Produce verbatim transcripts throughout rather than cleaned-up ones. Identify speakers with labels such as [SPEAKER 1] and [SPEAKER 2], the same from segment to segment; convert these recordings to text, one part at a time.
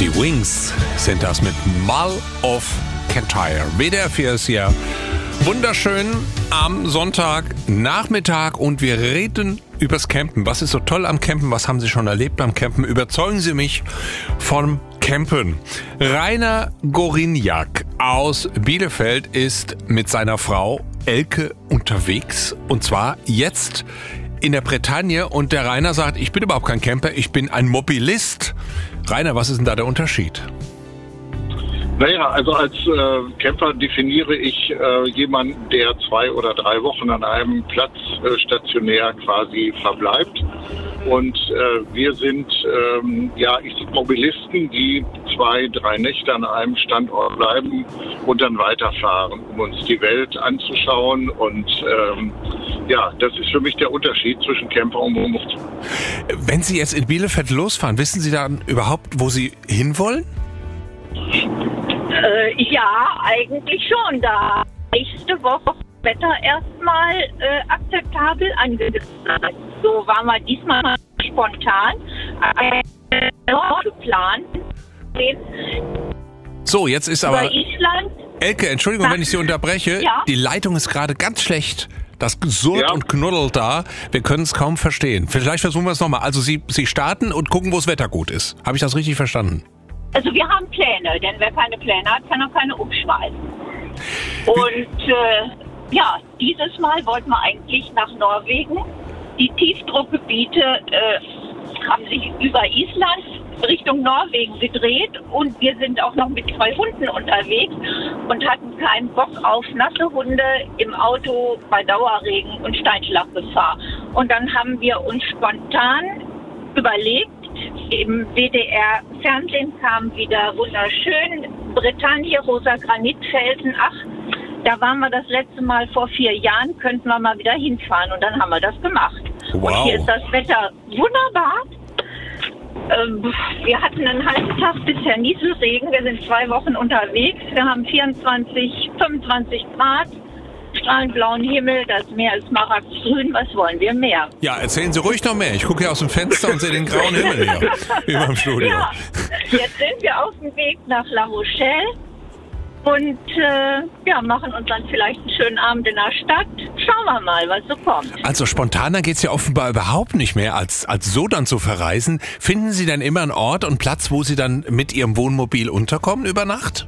[SPEAKER 1] Die Wings sind das mit Mull of Kintyre. W D R vier ist hier wunderschön am Sonntagnachmittag und wir reden übers Campen. Was ist so toll am Campen? Was haben Sie schon erlebt beim Campen? Überzeugen Sie mich vom Campen. Rainer Goriniak aus Bielefeld ist mit seiner Frau Elke unterwegs und zwar jetzt in der Bretagne und der Rainer sagt, ich bin überhaupt kein Camper, ich bin ein Mobilist. Rainer, was ist denn da der Unterschied?
[SPEAKER 2] Naja, also als äh, Camper definiere ich äh, jemanden, der zwei oder drei Wochen an einem Platz äh, stationär quasi verbleibt. Und äh, wir sind, ähm, ja, ich sag Mobilisten, die zwei, drei Nächte an einem Standort bleiben und dann weiterfahren, um uns die Welt anzuschauen. Und ähm, ja, das ist für mich der Unterschied zwischen Camper und Mobilist.
[SPEAKER 1] Wenn Sie jetzt in Bielefeld losfahren, wissen Sie dann überhaupt, wo Sie hinwollen?
[SPEAKER 3] Äh, ja, eigentlich schon. Da nächste Woche Wetter erstmal äh, akzeptabel angesagt. So waren wir diesmal spontan äh, geplant.
[SPEAKER 1] So, jetzt ist aber...
[SPEAKER 3] Über Island.
[SPEAKER 1] Elke, Entschuldigung, wenn ich Sie unterbreche.
[SPEAKER 3] Ja?
[SPEAKER 1] Die Leitung ist gerade ganz schlecht. Das surrt
[SPEAKER 2] Ja.
[SPEAKER 1] und knuddelt da. Wir können es kaum verstehen. Vielleicht versuchen wir es nochmal. Also Sie, Sie starten und gucken, wo das Wetter gut ist. Habe ich das richtig verstanden?
[SPEAKER 3] Also wir haben Pläne, denn wer keine Pläne hat, kann auch keine umschmeißen. Und äh, ja, dieses Mal wollten wir eigentlich nach Norwegen. Die Tiefdruckgebiete äh, haben sich über Island Richtung Norwegen gedreht und wir sind auch noch mit zwei Hunden unterwegs und hatten keinen Bock auf nasse Hunde im Auto bei Dauerregen und Steinschlaggefahr. Und dann haben wir uns spontan überlegt, im W D R-Fernsehen kam wieder wunderschön Bretagne, rosa Granitfelsen. Ach, da waren wir das letzte Mal vor vier Jahren, könnten wir mal wieder hinfahren. Und dann haben wir das gemacht.
[SPEAKER 1] Wow.
[SPEAKER 3] Und hier ist das Wetter wunderbar. Ähm, wir hatten einen halben Tag bisher Nieselregen. Wir sind zwei Wochen unterwegs. Wir haben vierundzwanzig, fünfundzwanzig Grad. Strahlend blauen Himmel, das Meer ist smaragdgrün, was wollen wir mehr?
[SPEAKER 1] Ja, erzählen Sie ruhig noch mehr. Ich gucke hier aus dem Fenster und sehe den grauen Himmel hier über dem Studio.
[SPEAKER 3] Ja, jetzt sind wir auf dem Weg nach La Rochelle und äh, ja, machen uns dann vielleicht einen schönen Abend in der Stadt. Schauen wir mal, was so kommt.
[SPEAKER 1] Also spontaner geht's ja offenbar überhaupt nicht mehr, als, als so dann zu verreisen. Finden Sie denn immer einen Ort und Platz, wo Sie dann mit Ihrem Wohnmobil unterkommen über Nacht?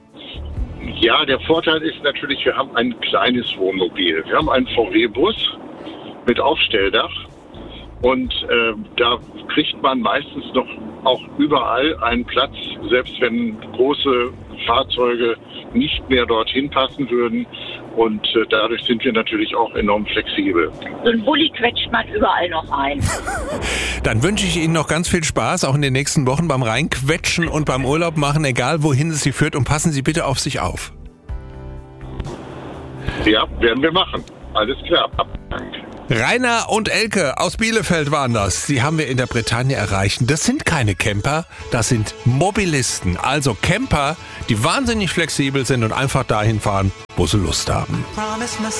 [SPEAKER 2] Ja, der Vorteil ist natürlich, wir haben ein kleines Wohnmobil. Wir haben einen V W-Bus mit Aufstelldach und äh, da kriegt man meistens noch auch überall einen Platz, selbst wenn große Fahrzeuge nicht mehr dorthin passen würden. Und äh, dadurch sind wir natürlich auch enorm flexibel.
[SPEAKER 3] So ein Bulli quetscht man überall noch ein.
[SPEAKER 1] Dann wünsche ich Ihnen noch ganz viel Spaß, auch in den nächsten Wochen beim Reinquetschen und beim Urlaub machen, egal wohin es Sie führt. Und passen Sie bitte auf sich auf.
[SPEAKER 2] Ja, werden wir machen. Alles klar.
[SPEAKER 1] Rainer und Elke aus Bielefeld waren das. Die haben wir in der Bretagne erreicht. Das sind keine Camper, das sind Mobilisten. Also Camper, die wahnsinnig flexibel sind und einfach dahin fahren, wo sie Lust haben.